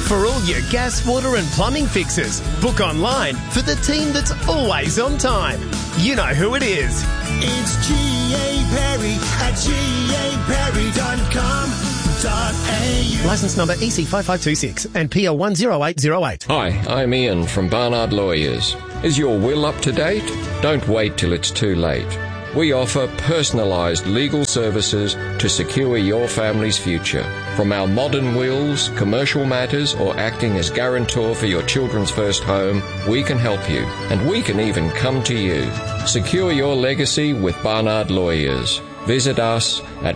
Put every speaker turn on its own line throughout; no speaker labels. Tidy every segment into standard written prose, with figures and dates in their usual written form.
For all your gas, water and plumbing fixes, book online for the team that's always on time. You know who it is.
It's G.A. Perry at gaperry.com.au.
Licence number EC5526 and PL10808.
Hi, I'm Ian from Barnard Lawyers. Is your will up to date? Don't wait till it's too late. We offer personalised legal services to secure your family's future. From our modern wills, commercial matters, or acting as guarantor for your children's first home, we can help you. And we can even come to you. Secure your legacy with Barnard Lawyers. Visit us at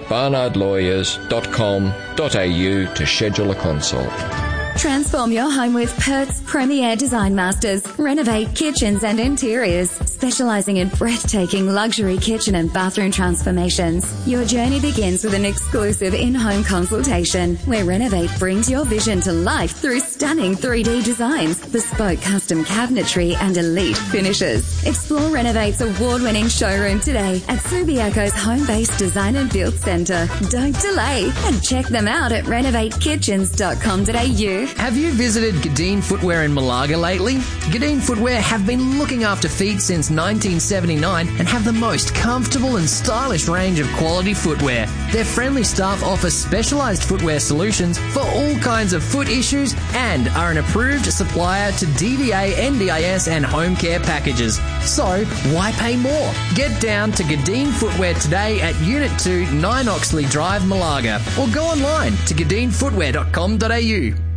barnardlawyers.com.au to schedule a consult.
Transform your home with Perth's premier design masters. Renovate kitchens and interiors, specialising in breathtaking luxury kitchen and bathroom transformations. Your journey begins with an exclusive in-home consultation where Renovate brings your vision to life through stunning 3D designs, bespoke custom cabinetry and elite finishes. Explore Renovate's award-winning showroom today at Subiaco's home-based design and build centre. Don't delay and check them out at renovatekitchens.com.au.
Have you visited Gadeen Footwear in Malaga lately? Gadeen Footwear have been looking after feet since 1979 and have the most comfortable and stylish range of quality footwear. Their friendly staff offer specialised footwear solutions for all kinds of foot issues and are an approved supplier to DVA, NDIS and home care packages. So, why pay more? Get down to Gadeen Footwear today at Unit 2, 9 Oxley Drive, Malaga, or go online to gadeenfootwear.com.au.